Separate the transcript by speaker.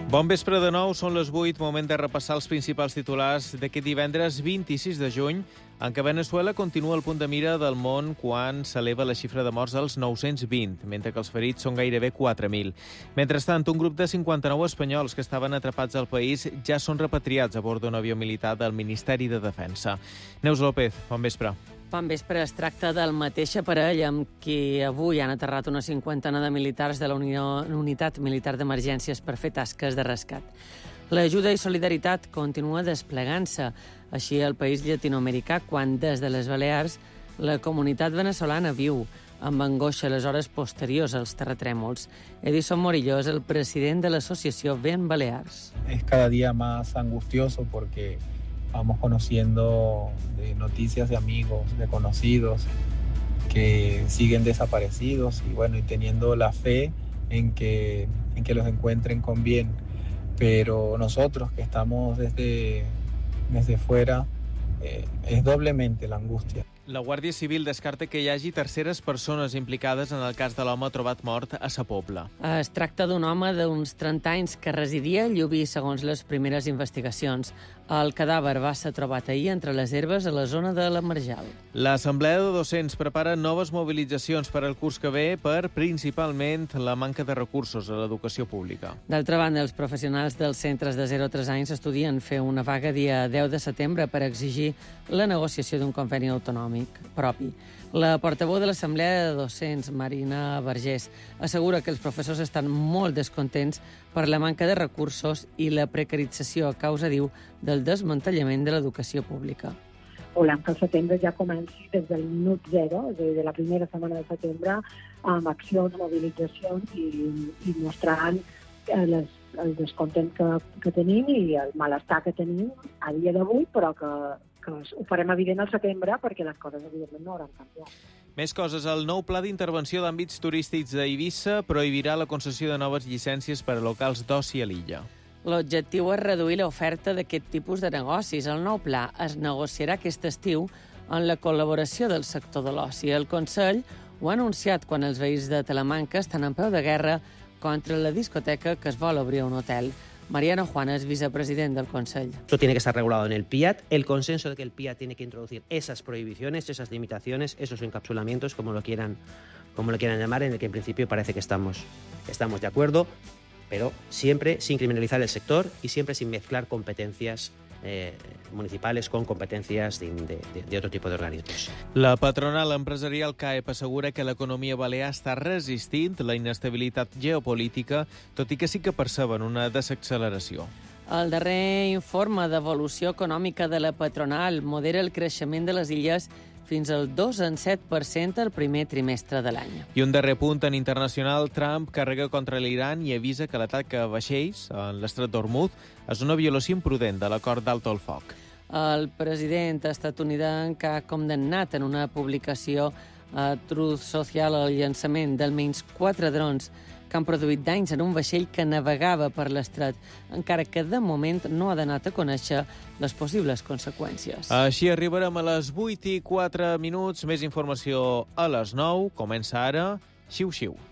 Speaker 1: Bon vespre de nou, són les 8, moment de repassar els principals titulars d'aquest divendres 26 de juny, en què Veneçuela continua al punt de mira del món quan s'eleva la xifra de morts als 920, mentre que els ferits són gairebé 4.000. Mentrestant, un grup de 59 espanyols que estaven atrapats al país ja són repatriats a bord d'un avió militar del Ministeri de Defensa. Neus López, bon vespre.
Speaker 2: Bon vespre. Es tracta del mateix aparell amb qui avui han aterrat una cinquantena de militars de la Unitat Militar d'Emergències per fer tasques de rescat. L'ajuda i solidaritat continua desplegant-se, així al país llatinoamericà, quan des de les Balears la comunitat venezolana viu amb angoixa les hores posteriors als terratrèmols. Edison Morillo és el president de l'associació VEN Balears.
Speaker 3: Es cada día más angustioso porque vamos conociendo de noticias de amigos, de conocidos que siguen desaparecidos y teniendo la fe en que los encuentren con bien. Pero nosotros que estamos desde fuera, es doblemente la angustia.
Speaker 1: La Guàrdia Civil descarta que hi hagi terceres persones implicades en el cas de l'home trobat mort a Sa Pobla.
Speaker 2: Es tracta d'un home d'uns 30 anys que residia a Llubí, segons les primeres investigacions. El cadàver va ser trobat ahir entre les herbes a la zona de la Marjal.
Speaker 1: L'Assemblea de Docents prepara noves mobilitzacions per al curs que ve per, principalment, la manca de recursos a l'educació pública.
Speaker 2: D'altra banda, els professionals dels centres de 0 a 3 anys estudien fer una vaga dia 10 de setembre per exigir la negociació d'un conveni autonòmic propi. La portaveu de l'Assemblea de Docents, Marina Vergés, assegura que els professors estan molt descontents per la manca de recursos i la precarització a causa, diu, del desmantellament de l'educació pública.
Speaker 4: Volem que el setembre ja comenci des del minut zero, de la primera setmana de setembre, amb accions, mobilitzacions i mostrant el descontent que tenim i el malestar que tenim a dia d'avui, però que ho farem evident al setembre perquè les coses evidentment no hauran canviat.
Speaker 1: Més coses. El nou pla d'intervenció d'àmbits turístics d'Eivissa prohibirà la concessió de noves llicències per a locals d'oci a l'illa.
Speaker 2: L'objectiu és reduir l'oferta d'aquest tipus de negocis. El nou pla es negociarà aquest estiu en la col·laboració del sector de l'oci. El Consell ho ha anunciat quan els veïns de Talamanca estan en peu de guerra contra la discoteca que es vol obrir a un hotel. Mariano Juana es vicepresident del Consell.
Speaker 5: Esto tiene que estar regulado en el PIAT. El consenso de que el PIAT tiene que introducir esas prohibiciones, esas limitaciones, esos encapsulamientos, como lo quieran llamar, en el que en principio parece que estamos de acuerdo, pero siempre sin criminalizar el sector y siempre sin mezclar competencias municipales con competencias de otro tipo de organismos.
Speaker 1: La patronal empresarial CAEP assegura que l'economia balear està resistint la inestabilitat geopolítica, tot i que sí que perceben una desacceleració.
Speaker 2: El darrer informe d'evolució econòmica de la patronal modera el creixement de les illes fins al 2,7% el primer trimestre de l'any.
Speaker 1: I un darrer punt en internacional, Trump carrega contra l'Iran i avisa que l'atac a vaixells en l'estret d'Hormuz és una violació imprudent de l'acord d'alto al foc.
Speaker 2: El president estatunidenc ha condemnat en una publicació a Truth Social el llançament d'almenys 4 drons que han produït danys en un vaixell que navegava per l'estret, encara que de moment no ha donat a conèixer les possibles conseqüències.
Speaker 1: Així arribarem a les 8:04. Més informació a les 9. Comença ara Xiu Xiu.